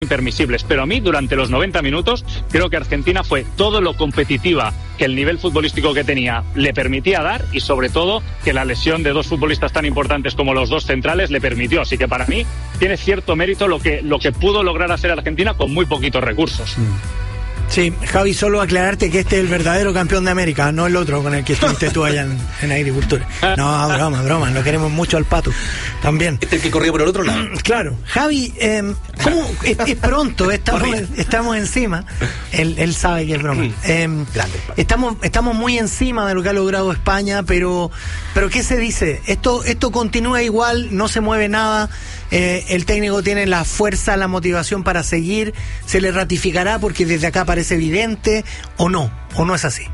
impermisibles, pero a mí durante los 90 minutos creo que Argentina fue todo lo competitiva que el nivel futbolístico que tenía le permitía dar, y sobre todo que la lesión de dos futbolistas tan importantes como los dos centrales le permitió. Así que para mí tiene cierto mérito lo que pudo lograr hacer Argentina con muy poquitos recursos. Sí, Javi, solo aclararte que este es el verdadero campeón de América, no el otro con el que estuviste tú allá en Agricultura. No, broma, lo queremos mucho al Pato también. Este es el que corría por el otro lado. Claro. Javi, ¿cómo es pronto? Estamos encima. Él sabe que es broma. Grande. Estamos muy encima de lo que ha logrado España, pero ¿qué se dice? Esto continúa igual, no se mueve nada. El técnico tiene la fuerza, la motivación para seguir. ¿Se le ratificará porque desde acá parece evidente o no es así?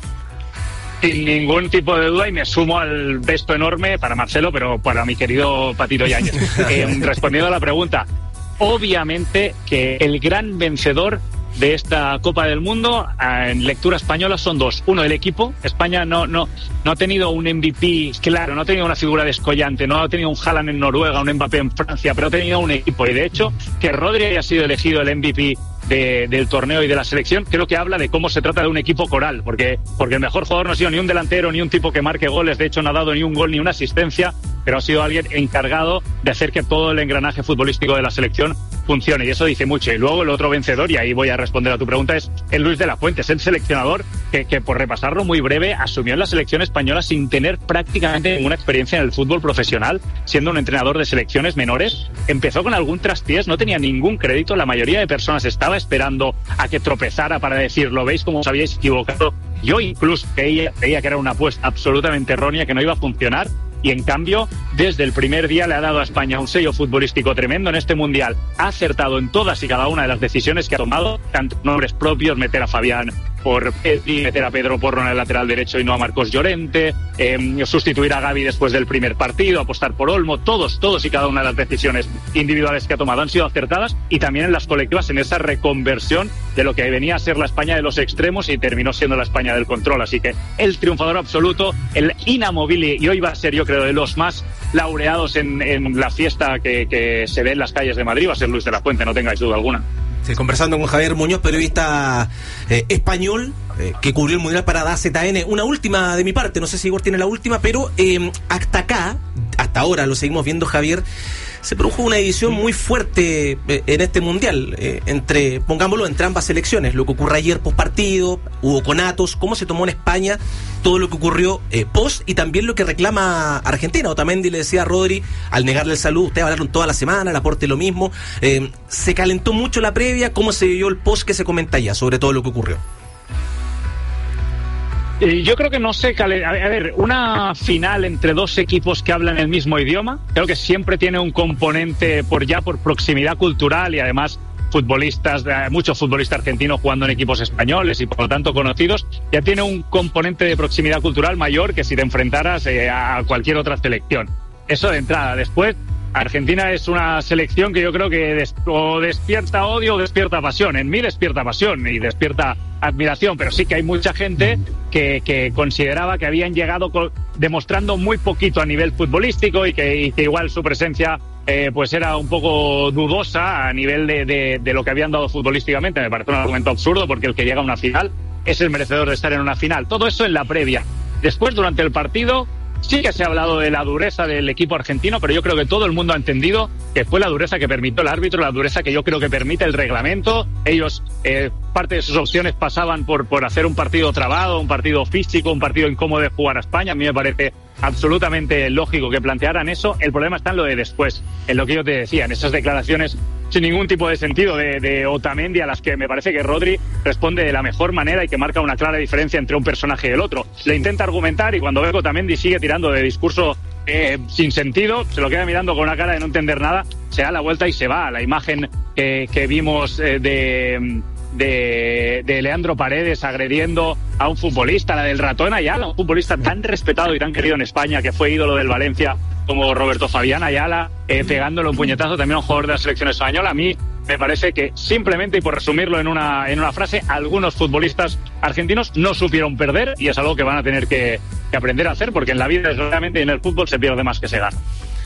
Sin ningún tipo de duda, y me sumo al beso enorme para Marcelo, pero para mi querido Patito Yáñez. Respondiendo a la pregunta, obviamente que el gran vencedor de esta Copa del Mundo en lectura española son dos. Uno, el equipo. España no ha tenido un MVP claro, no ha tenido una figura descollante, no ha tenido un Haaland en Noruega, un Mbappé en Francia, pero ha tenido un equipo, y de hecho que Rodri haya sido elegido el MVP del torneo y de la selección, creo que habla de cómo se trata de un equipo coral, porque el mejor jugador no ha sido ni un delantero ni un tipo que marque goles, de hecho no ha dado ni un gol ni una asistencia, pero ha sido alguien encargado de hacer que todo el engranaje futbolístico de la selección funcione, y eso dice mucho. Y luego el otro vencedor, y ahí voy a responder a tu pregunta, es el Luis de la Fuente, es el seleccionador que por repasarlo muy breve, asumió en la selección española sin tener prácticamente ninguna experiencia en el fútbol profesional, siendo un entrenador de selecciones menores. Empezó con algún traspiés, no tenía ningún crédito, la mayoría de personas estaba esperando a que tropezara para decir, lo veis como os habíais equivocado. Yo incluso creía que era una apuesta absolutamente errónea, que no iba a funcionar, y en cambio desde el primer día le ha dado a España un sello futbolístico tremendo en este Mundial. Ha acertado en todas y cada una de las decisiones que ha tomado, tanto nombres propios, meter a Fabián por Pedri, meter a Pedro Porro en el lateral derecho y no a Marcos Llorente, sustituir a Gavi después del primer partido, apostar por Olmo, todos y cada una de las decisiones individuales que ha tomado han sido acertadas, y también en las colectivas, en esa reconversión de lo que venía a ser la España de los extremos y terminó siendo la España del control. Así que el triunfador absoluto, el inamovible, y hoy va a ser, yo creo, de los más laureados en la fiesta que se ve en las calles de Madrid, va a ser Luis de la Fuente, no tengáis duda alguna. Sí, conversando con Javier Muñoz, periodista español que cubrió el Mundial para DAZN. Una última de mi parte, no sé si Igor tiene la última, pero hasta ahora lo seguimos viendo, Javier. Se produjo una división muy fuerte en este Mundial, pongámoslo, entre ambas selecciones. Lo que ocurrió ayer post partido, hubo conatos, cómo se tomó en España todo lo que ocurrió post, y también lo que reclama Argentina. Otamendi le decía a Rodri, al negarle el saludo, ustedes hablaron toda la semana, Laporte lo mismo. Se calentó mucho la previa. ¿Cómo se vio el post que se comenta ya sobre todo lo que ocurrió? Yo creo que no sé, a ver, una final entre dos equipos que hablan el mismo idioma, creo que siempre tiene un componente por proximidad cultural, y además muchos futbolistas argentinos jugando en equipos españoles y por lo tanto conocidos, ya tiene un componente de proximidad cultural mayor que si te enfrentaras a cualquier otra selección. Eso de entrada. Después, Argentina es una selección que yo creo que o despierta odio o despierta pasión. En mí despierta pasión y despierta admiración, pero sí que hay mucha gente que consideraba que habían llegado demostrando muy poquito a nivel futbolístico y que igual su presencia pues era un poco dudosa a nivel de lo que habían dado futbolísticamente. Me parece un argumento absurdo, porque el que llega a una final es el merecedor de estar en una final. Todo eso en la previa. Después, durante el partido, sí que se ha hablado de la dureza del equipo argentino, pero yo creo que todo el mundo ha entendido que fue la dureza que permitió el árbitro, la dureza que yo creo que permite el reglamento. Ellos, parte de sus opciones pasaban por hacer un partido trabado, un partido físico, un partido incómodo de jugar a España. A mí me parece absolutamente lógico que plantearan eso. El problema está en lo de después, en lo que yo te decía, en esas declaraciones sin ningún tipo de sentido de Otamendi, a las que me parece que Rodri responde de la mejor manera y que marca una clara diferencia entre un personaje y el otro. Le intenta argumentar, y cuando ve que Otamendi sigue tirando de discurso sin sentido, se lo queda mirando con una cara de no entender nada, se da la vuelta y se va. La imagen que vimos de Leandro Paredes agrediendo a un futbolista, la del ratón Ayala, un futbolista tan respetado y tan querido en España, que fue ídolo del Valencia como Roberto Fabián Ayala, pegándole un puñetazo también a un jugador de la selección española. A mí me parece que simplemente, y por resumirlo en una frase, algunos futbolistas argentinos no supieron perder, y es algo que van a tener que aprender a hacer, porque en la vida, desgraciadamente, y en el fútbol se pierde más que se gana.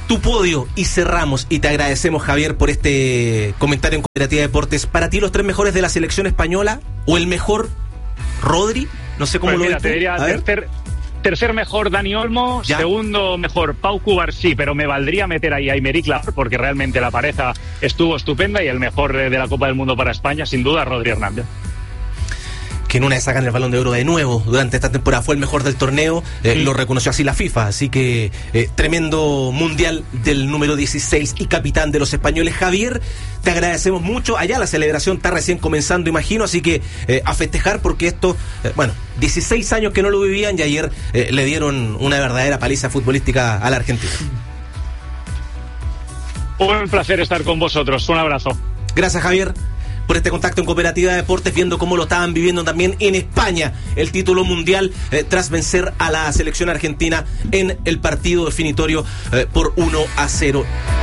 tu podio y cerramos, y te agradecemos, Javier, por este comentario en Cooperativa Deportes. Para ti, los 3 mejores de la selección española, o el mejor, Rodri, no sé cómo pues lo mira, ves. te diría tercer mejor Dani Olmo, ya. Segundo mejor Pau Cubarsí, pero me valdría meter ahí a Aymeric Laporte porque realmente la pareja estuvo estupenda, y el mejor de la Copa del Mundo para España, sin duda, Rodri Hernández. Que en una de sacan el Balón de Oro de nuevo durante esta temporada, fue el mejor del torneo, lo reconoció así la FIFA, así que tremendo mundial del número 16 y capitán de los españoles. Javier, te agradecemos mucho. Allá la celebración está recién comenzando, imagino, así que a festejar, porque esto, 16 años que no lo vivían, y ayer le dieron una verdadera paliza futbolística a la Argentina. Un placer estar con vosotros, un abrazo. Gracias, Javier, por este contacto en Cooperativa Deportes, viendo cómo lo estaban viviendo también en España, el título mundial, tras vencer a la selección argentina en el partido definitorio por 1-0.